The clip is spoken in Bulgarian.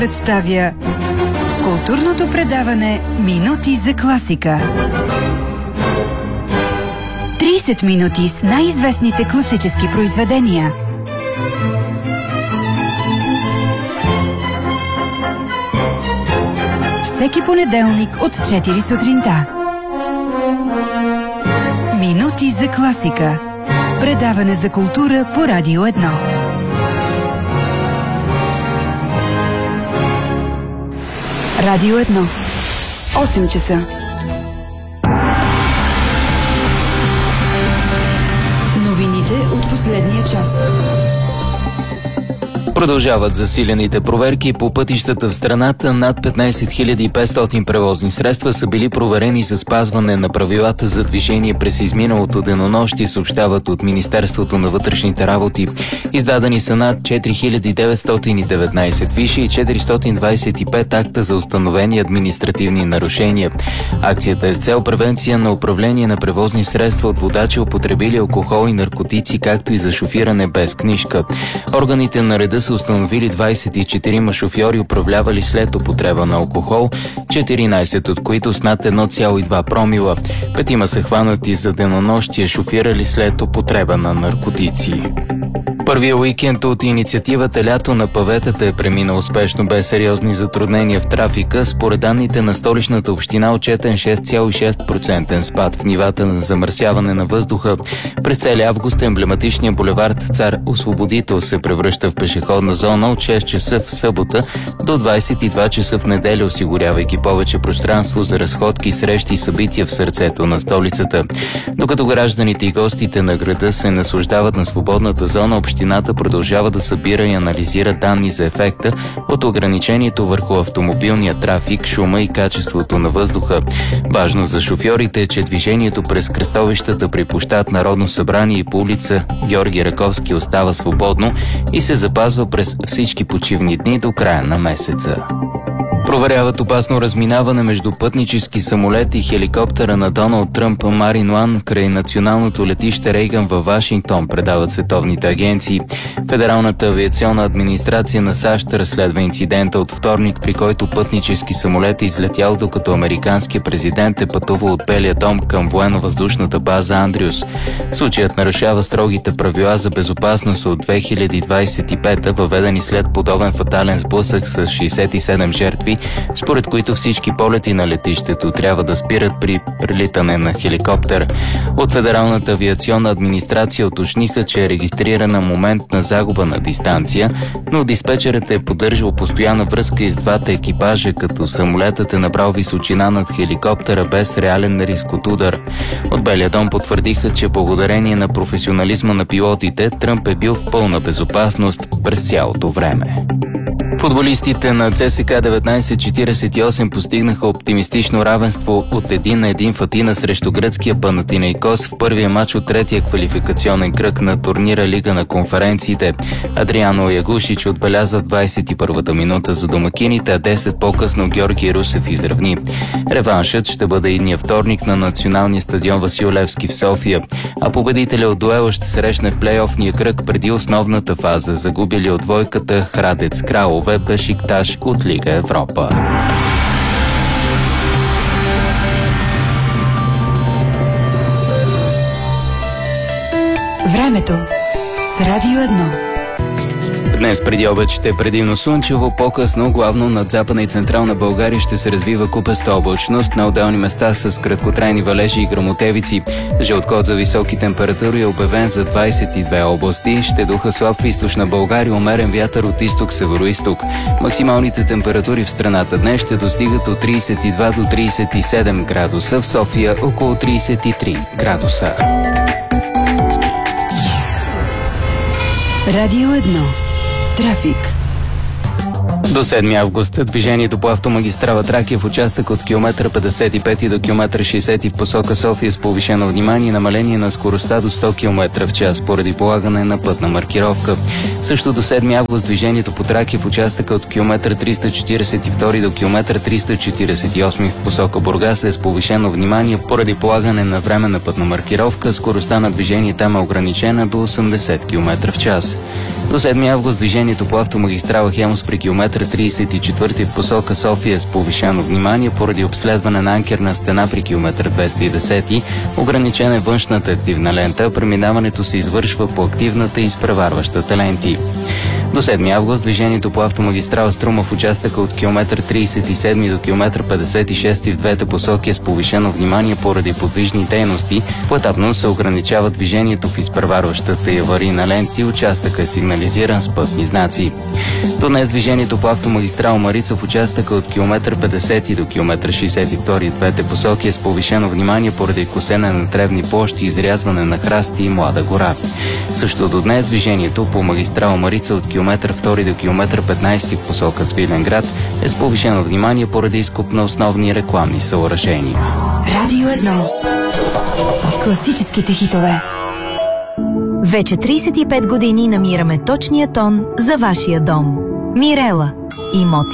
представя културното предаване "Минути за класика". 30 минути с най-известните класически произведения. Всеки понеделник от 4 сутринта. "Минути за класика". Предаване за култура по Радио 1. Радио 1. 8 часа. Новините от последния час. Продължават засилените проверки по пътищата в страната. Над 15 500 превозни средства са били проверени за спазване на правилата за движение през изминалото денонощие, съобщават от Министерството на вътрешните работи. Издадени са над 4919 фиши и 425 акта за установени административни нарушения. Акцията е с цел превенция на управление на превозни средства от водачи, употребили алкохол и наркотици, както и за шофиране без книжка. Органите на реда са установили 24 шофьори, управлявали след употреба на алкохол, 14 от които с над 1,2 промила. 5 са хванати за денонощие, шофирали след употреба на наркотици. Първият уикенд от инициативата "Лято на паветата" е преминал успешно без сериозни затруднения в трафика. Според данните на Столичната община, отчетен 6,6% спад в нивата на замърсяване на въздуха. През целия август емблематичният булевард Цар Освободител се превръща в пешеходна зона от 6 часа в събота до 22 часа в неделя, осигурявайки повече пространство за разходки, срещи и събития в сърцето на столицата. Докато гражданите и гостите на града се наслаждават на свободната зона, общината продължава да събира и анализира данни за ефекта от ограничението върху автомобилния трафик, шума и качеството на въздуха. Важно за шофьорите е, че движението през кръстовищата при площад Народно събрание и по улица Георги Раковски остава свободно и се запазва през всички почивни дни до края на месеца. Проверяват опасно разминаване между пътнически самолет и хеликоптера на Доналд Тръмп Марин Уан край националното летище Рейган във Вашингтон, предават световните агенции. Федералната авиационна администрация на САЩ разследва инцидента от вторник, при който пътнически самолет е излетял, докато американският президент е пътувал от Белия дом към военно-въздушната база Андрюс. Случаят нарушава строгите правила за безопасност от 2025, въведени след подобен фатален сблъсък с 67 жертви, според които всички полети на летището трябва да спират при прелитане на хеликоптер. От Федералната авиационна администрация уточниха, че е регистрирана моментна загуба на дистанция, но диспетчерът е поддържал постоянна връзка и с двата екипажа, като самолетът е набрал височина над хеликоптера без реален риск от удар. От Белия дом потвърдиха, че благодарение на професионализма на пилотите, Тръмп е бил в пълна безопасност през цялото време. Футболистите на ЦСКА 1948 постигнаха оптимистично равенство от 1-1 в Атина срещу гръцкия Панатинейкос в първия матч от третия квалификационен кръг на турнира Лига на конференциите. Адриано Ягушич отбеляза в 21-та минута за домакините, а 10 по-късно Георги Русев изравни. Реваншът ще бъде идния вторник на националния стадион Васил Левски в София, а победителя от дуела ще срещне в плейофния кръг преди основната фаза, загубили от двойката Храдец Кралове Бешикташ от Лига Европа. Времето с Радио 1. Днес преди обед ще е предимно слънчево, по-късно главно над Западна и Централна България ще се развива купеста облачност, на отделни места с краткотрайни валежи и гръмотевици. Жълт код за високи температури е обявен за 22 области. Ще духа слаб в източна България, умерен вятър от изток-североизток. Максималните температури в страната днес ще достигат от 32 до 37 градуса, в София около 33 градуса. Радио 1. Трафик. До 7 август движението по автомагистрала Тракия в участък от километър 55 до километър 60 в посока София с повишено внимание и намаление на скоростта до 100 км в час поради полагане на пътна маркировка. Също до 7 август движението по Тракия в участъка от километър 342 до километър 348 в посока Бургас е с повишено внимание поради полагане на временна пътна маркировка. Скоростта на движение там е ограничена до 80 км в час. До 7 август движението по автомагистрала Хемус при километър 34 в посока София с повишено внимание поради обследване на анкерна стена при километър 210. Ограничена е външната активна лента, преминаването се извършва по активната и изпреварващата ленти. До 7 август движението по автомагистрала Струма в участъка от километър 37 до километър 56 в двете посоки е с повишено внимание поради подвижни дейности. Поетапно се ограничава движението в изпреварващата и аварийна ленти. Участъка е сигнализиран с пътни знаци. До днес движението по автомагистрала Марица в участъка от километър 50 до километър 62 в двете посоки е с повишено внимание поради косене на тревни площи, изрязване на храсти и млада гора. Също до днес движението по магистрала Марица от километър 2 до километър 15 в посока Свиленград е с повишено внимание поради изкоп на основни рекламни съоръжения. Радио 1. Класическите хитове. Вече 35 години намираме точния тон за вашия дом. Мирела. Имоти